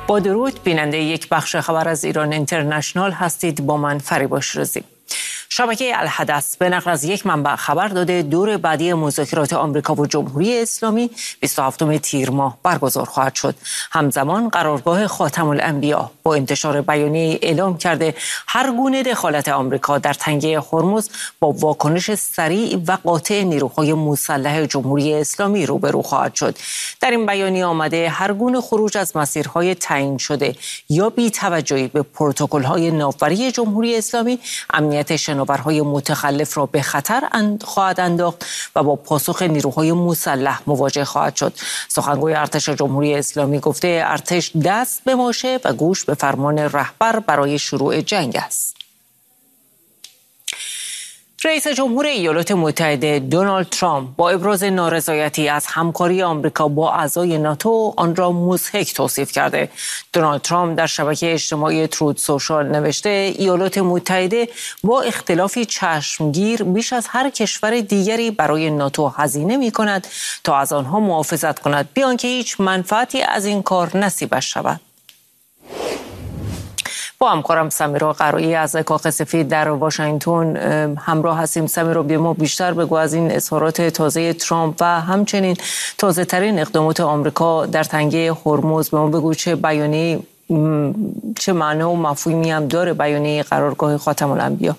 با درود، بیننده یک بخش خبر از ایران اینترنشنال هستید. با من فریبا شیرازی. شبکه الحدث به نقل از یک منبع خبر داده دور بعدی مذاکرات آمریکا و جمهوری اسلامی 27 تیر ماه برگزار خواهد شد. همزمان قرارگاه خاتم الانبیا با انتشار بیانیه اعلام کرده هر گونه دخالت آمریکا در تنگه هرمز با واکنش سریع و قاطع نیروهای مسلح جمهوری اسلامی روبرو خواهد شد. در این بیانیه آمده هر گونه خروج از مسیرهای تعیین شده یا بی‌توجهی به پروتکل‌های ناوبری جمهوری اسلامی امنیت شناورهای متخلف را به خطر خواهد انداخت و با پاسخ نیروهای مسلح مواجه خواهد شد. سخنگوی ارتش جمهوری اسلامی گفته ارتش دست به ماشه و گوش به فرمان رهبر برای شروع جنگ است. رئیس جمهور ایالات متحده دونالد ترامپ با ابراز نارضایتی از همکاری آمریکا با اعضای ناتو آن را مضحک توصیف کرده. دونالد ترامپ در شبکه اجتماعی ترود سوشال نوشته ایالات متحده با اختلافی چشمگیر بیش از هر کشور دیگری برای ناتو هزینه می‌کند تا از آنها محافظت کند بی آنکه هیچ منفعتی از این کار نصیبش شود. با همکارم سمیرا قرایی از کاخ سفید در واشنگتن همراه هستیم. سمیرا، به ما بیشتر بگو از این اظهارات تازه ترامپ و همچنین تازه ترین اقدامات آمریکا در تنگه هرمز. به ما بگو چه بیانیه، چه معنی و مفهومی هم داره بیانیه قرارگاه خاتم الانبیا؟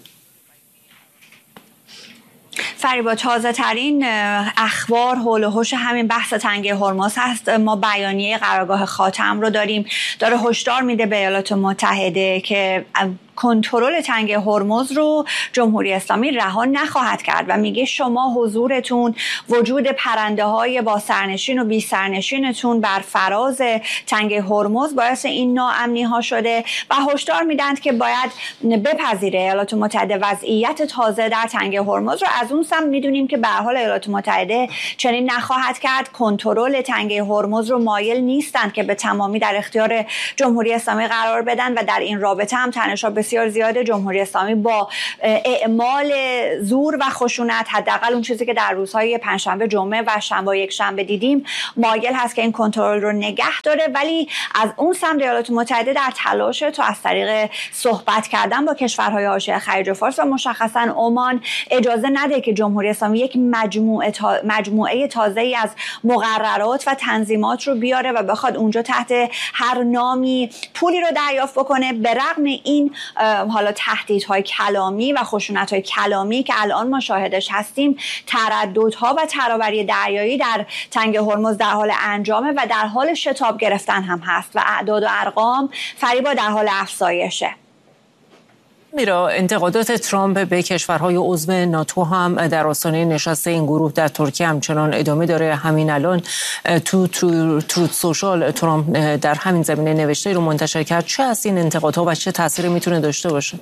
فریبا، تازه ترین اخبار حول و حوش همین بحث تنگه هرمز هست. ما بیانیه قرارگاه خاتم رو داریم، داره هشدار میده به ایالات متحده که کنترل تنگه هرمز رو جمهوری اسلامی رها نخواهد کرد و میگه شما حضورتون، وجود پرنده های با سرنشین و بی سرنشینتون بر فراز تنگه هرمز باعث این ناامنی ها شده و هشدار میدن که باید بپذیره ایالات متحده وضعیت تازه در تنگه هرمز رو. از اون سمت میدونیم که به هر حال ایالات متحده چنین نخواهد کرد، کنترل تنگه هرمز رو مایل نیستند که به تمامی در اختیار جمهوری اسلامی قرار بدن و در این رابطه هم تنش‌ها بسیار زیاد. جمهوری اسلامی با اعمال زور و خشونت، حداقل اون چیزی که در روزهای پنجشنبه، جمعه و شنبه و یک شنبه دیدیم، مایل هست که این کنترل رو نگه داره. ولی از اون سمت ایالات متحده در تلاش تا از طریق صحبت کردن با کشورهای حاشیه خلیج فارس و مشخصا عمان اجازه نده که جمهوری اسلامی یک مجموعه تازه‌ای از مقررات و تنظیمات رو بیاره و بخواد اونجا تحت هر نامی پولی رو دریافت بکنه. به رغم این حالا تهدیدهای کلامی و خشونت‌های کلامی که الان ما شاهدش هستیم، ترددها و ترابری دریایی در تنگه هرمز در حال انجامه و در حال شتاب گرفتن هم هست و اعداد و ارقام فریبا در حال افزایشه. میرا، انتقادات ترامپ به کشورهای عضو ناتو هم در آستانه نشست این گروه در ترکیه همچنان ادامه داره. همین الان تو ترود سوشال ترامپ در همین زمینه نوشته رو منتشر کرد. چه از این انتقادها و چه تأثیری میتونه داشته باشه؟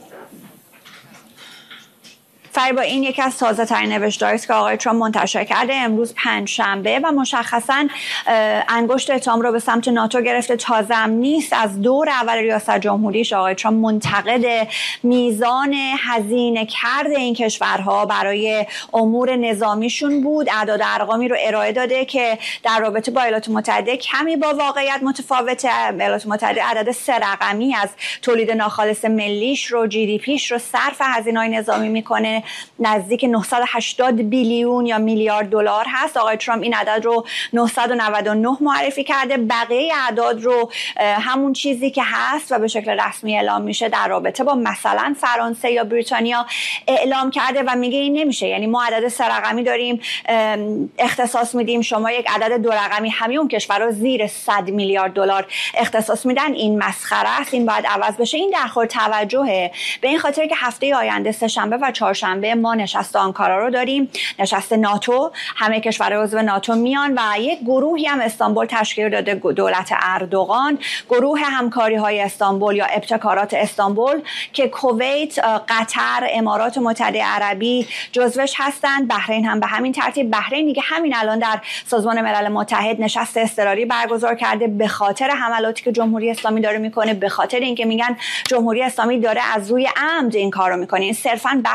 فریبا، این یکی از تازه ترین نوشته‌هایی است که آقای ترامپ منتشر کرده امروز پنجشنبه و مشخصاً انگشت اتهام رو به سمت ناتو گرفته. تازه هم نیست. از دور اول ریاست جمهوریش آقای ترامپ منتقد میزان هزینه کرده این کشورها برای امور نظامیشون بود. اعداد ارقامی رو ارائه داده که در رابطه با ایالات متحده کمی با واقعیت متفاوته. ایالات متحده عدد 3 رقمی از تولید ناخالص ملیش رو، جی دی پیش رو صرف هزینه‌های نظامی میکنه. نزدیک 980 بیلیون یا میلیارد دلار هست. آقای ترامپ این عدد رو 999 معرفی کرده. بقیه اعداد رو همون چیزی که هست و به شکل رسمی اعلام میشه در رابطه با مثلا فرانسه یا بریتانیا اعلام کرده و میگه این نمیشه. یعنی ما عدد 3 رقمی داریم اختصاص میدیم، شما یک عدد 2 رقمی همه اون کشورها زیر 100 میلیارد دلار اختصاص میدن. این مسخره است، این باید عوض بشه. این درخور توجهه به این خاطر که هفته آینده سه‌شنبه و چهارشنبه ما نشست آنکارا رو داریم، نشست ناتو. همه کشورهای عضو ناتو میان و یک گروهی هم استانبول تشکیل داده دولت اردوغان، گروه همکاری های استانبول یا ابتکارات استانبول که کویت، قطر، امارات متحده عربی جزوش هستند. بحرین هم به همین ترتیب. بحرین دیگه همین الان در سازمان ملل متحد نشست اضطراری برگزار کرده به خاطر حملاتی که جمهوری اسلامی داره میکنه، به خاطر اینکه میگن جمهوری اسلامی داره از روی عمد این کارو میکنه. این صرفا بحث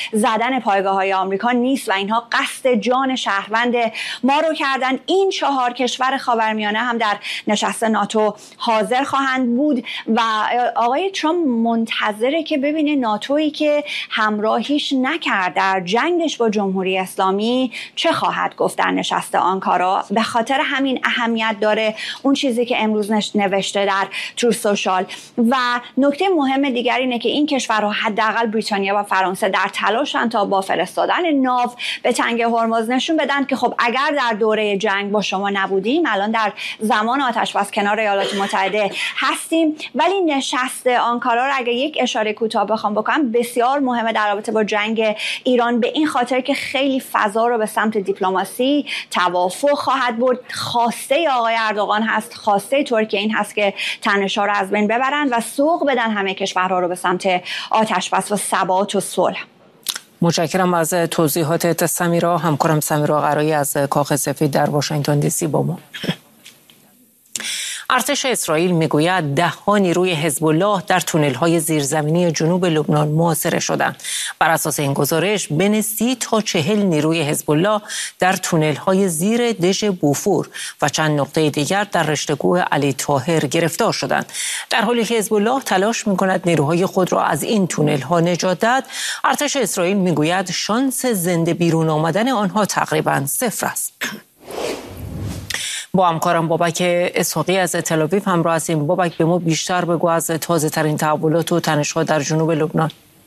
زدن پایگاه‌های آمریکا نیست و اینها قصد جان شهروند ما رو کردن. این 4 کشور خاورمیانه هم در نشست ناتو حاضر خواهند بود و آقای ترامپ منتظره که ببینه ناتویی که همراهیش نکرد در جنگش با جمهوری اسلامی چه خواهد گفت در نشست آنکارا. به خاطر همین اهمیت داره اون چیزی که امروز نوشته در ترو سوشال. و نکته مهم دیگر اینه که این کشورها حداقل بریتانیا و فرانسه در تلاشن تا با فرستادن ناو به تنگه هرمز نشون بدن که خب اگر در دوره جنگ با شما نبودیم الان در زمان آتش‌بس کنار ایالات متحده هستیم. ولی نشست آنکارا رو اگه یک اشاره کوتاه بخوام بکنم بسیار مهمه در رابطه با جنگ ایران، به این خاطر که خیلی فضا رو به سمت دیپلماسی توافق خواهد برد. خواسته آقای اردوغان هست، خواسته ترکیه این هست که تنش‌ها رو از بین ببرن و سوق بدن همه کشورها رو به سمت آتش‌بس و ثبات و صلح. متشکرم از توضیحات سمیرا. همکارم سمیرا قرایی از کاخ سفید در واشنگتن دی سی با ما. ارتش اسرائیل میگوید 10 نیروی حزب الله در تونل‌های زیرزمینی جنوب لبنان محاصره شدند. بر اساس این گزارش بین 30 تا 40 نیروی حزب الله در تونل‌های زیر دژ بوفور و چند نقطه دیگر در رشته‌کوه علی طاهر گرفتار شدند. در حالی که حزب الله تلاش می‌کند نیروهای خود را از این تونل‌ها نجات دهد، ارتش اسرائیل میگوید شانس زنده بیرون آمدن آنها تقریباً 0 است. با همکارم بابک اسحاقی از تل‌آویو همراه هستیم. بابک، به ما بیشتر بگو از تازه ترین تحولات و تنش‌ها در جنوب لبنان.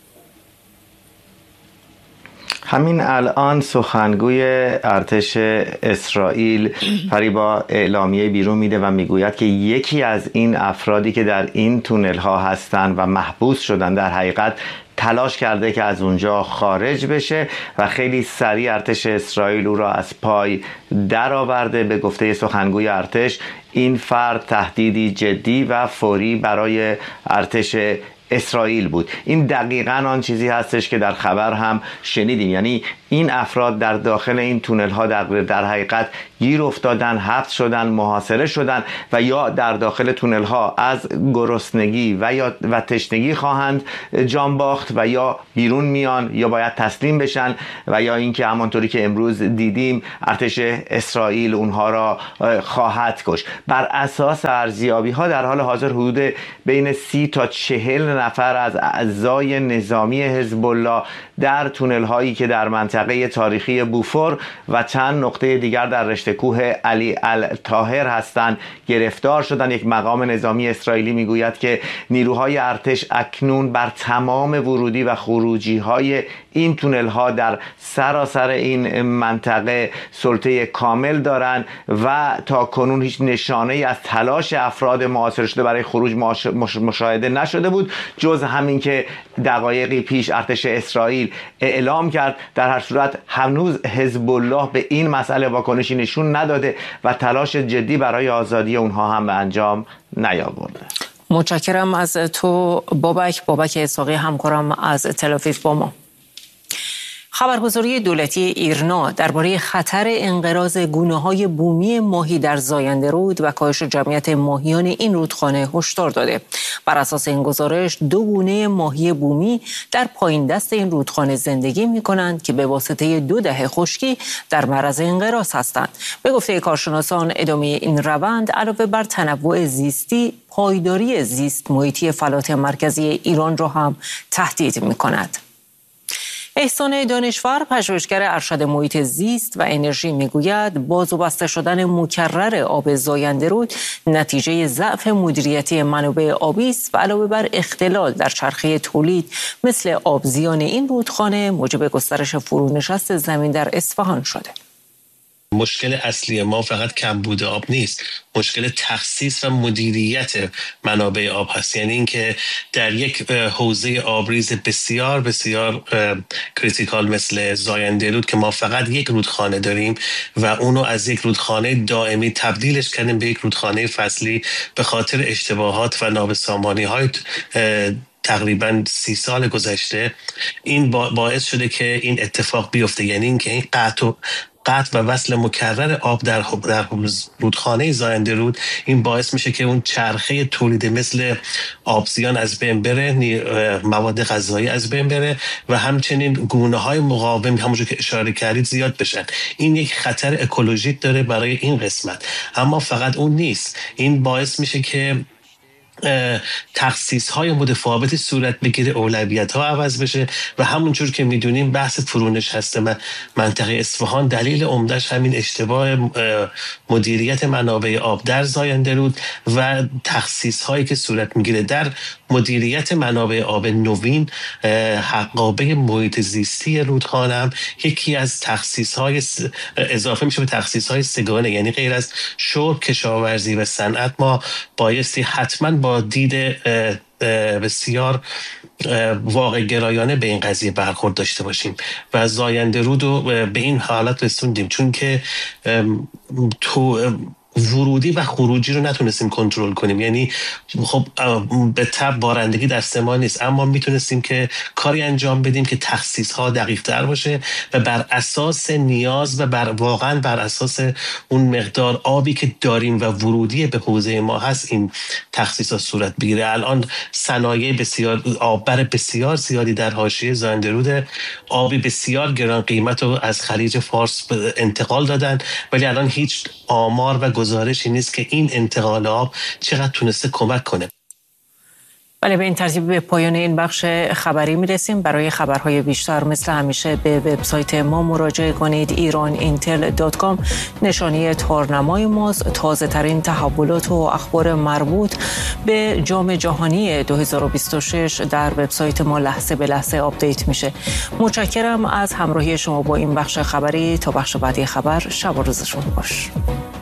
همین الان سخنگوی ارتش اسرائیل فریبا اعلامیه بیرون میده و میگوید که یکی از این افرادی که در این تونل ها هستند و محبوس شدن در حقیقت تلاش کرده که از اونجا خارج بشه و خیلی سریع ارتش اسرائیل او را از پای درآورده. به گفته سخنگوی ارتش این فرد تهدیدی جدی و فوری برای ارتش اسرائیل بود. این دقیقاً آن چیزی هستش که در خبر هم شنیدیم، یعنی این افراد در داخل این تونل ها در حقیقت گیر افتادن، حبس شدن، محاصره شدن و یا در داخل تونل ها از گرسنگی و تشنگی خواهند جان باخت و یا بیرون میان یا باید تسلیم بشن و یا اینکه همانطوری که امروز دیدیم ارتش اسرائیل اونها را خواهد کشت. بر اساس ارزیابی ها در حال حاضر حدود بین 30 تا 40 نفر از اعضای نظامی حزب الله در تونل هایی که در منطقه تاریخی بوفور و چند نقطه دیگر در رشته‌کوه علی الطاهر هستند گرفتار شدند. یک مقام نظامی اسرائیلی میگوید که نیروهای ارتش اکنون بر تمام ورودی و خروجی های این تونل ها در سراسر این منطقه سلطه کامل دارند و تا کنون هیچ نشانه ای از تلاش افراد محاصره شده برای خروج مشاهده نشده بود، جز همین که دقایقی پیش ارتش اسرائیل اعلام کرد. در هر صورت هنوز حزب الله به این مسئله واکنشی نشون نداده و تلاش جدی برای آزادی اونها هم به انجام نیاورده. متشکرم از تو بابک اسحاقی همکارم از تل‌آویو با ما. خبرگزاری دولتی ایرنا درباره خطر انقراض گونه‌های بومی ماهی در زاینده رود و کاهش جمعیت ماهیان این رودخانه هشدار داده. بر اساس این گزارش 2 گونه ماهی بومی در پایین دست این رودخانه زندگی می‌کنند که به واسطه 2 دهه خشکی در معرض انقراض هستند. به گفته کارشناسان ادامه این روند علاوه بر تنوع زیستی، پایداری زیست محیطی فلات مرکزی ایران را هم تهدید می‌کند. احسان دانشور، پژوهشگر ارشد محیط زیست و انرژی، میگوید باز و بسته شدن مکرر آب زاینده رود نتیجه ضعف مدیریتی منابع آبی است و علاوه بر اختلال در چرخه تولید مثل آبزیان این رودخانه موجب گسترش فرونشست زمین در اصفهان شده. مشکل اصلی ما فقط کمبود آب نیست، مشکل تخصیص و مدیریت منابع آب هست. یعنی اینکه در یک حوزه آبریز بسیار بسیار کریتیکال مثل زاینده رود که ما فقط یک رودخانه داریم و اونو از یک رودخانه دائمی تبدیلش کردیم به یک رودخانه فصلی به خاطر اشتباهات و نابسامانی های تقریباً 30 سال گذشته. این باعث شده که این اتفاق بیفته، یعنی اینکه این قطع و وصل مکرر آب در رودخانه زاینده رود این باعث میشه که اون چرخه تولید مثل آبزیان از بین بره، مواد غذایی از بین بره و همچنین گونه‌های مقاوم همونجور که اشاره کردید زیاد بشن. این یک خطر اکولوژیک داره برای این قسمت. اما فقط اون نیست، این باعث میشه که تخصیص های متفاوتی صورت بگیره، اولویت ها عوض بشه و همونجور که میدونیم بحث فرونش هست منطقه اصفهان دلیل عمدهش همین اشتباه مدیریت منابع آب در زاینده رود و تخصیص هایی که صورت میگیره در مدیریت منابع آب نوین. حقابه محیط زیستی رودخانه هم یکی از تخصیص های اضافه میشه به تخصیص های سگانه، یعنی غیر از شرب، کشاورزی و صنعت ما بایستی حتما با دید بسیار واقع گرایانه به این قضیه برخورد داشته باشیم و زاینده رود رو به این حالت رسوندیم، چون که ورودی و خروجی رو نتونستیم کنترل کنیم. یعنی خب به طب بارندگی دست ما نیست، اما میتونستیم که کاری انجام بدیم که تخصیص ها دقیق تر باشه و بر اساس نیاز و واقعا بر اساس اون مقدار آبی که داریم و ورودی به حوزه ما هست این تخصیص ها صورت بگیره. الان صنایع بسیار آببر بسیار زیادی در حاشیه زاینده رود، آبی بسیار گران قیمت رو از خلیج فارس انتقال دادن، ولی الان هیچ آمار و گزارشی نیست که این انتقال آب چقدر تونسته کمک کنه. بله، به این ترتیب به پایان این بخش خبری میرسیم. برای خبرهای بیشتر مثل همیشه به وبسایت ما مراجعه کنید، iran-intel.com. نشانی تارنمای ماست. تازه ترین تحولات و اخبار مربوط به جام جهانی 2026 در وبسایت ما لحظه به لحظه آپدیت میشه. متشکرم از همراهی شما با این بخش خبری. تا بخش بعدی خبر، شب و روزتون خوش.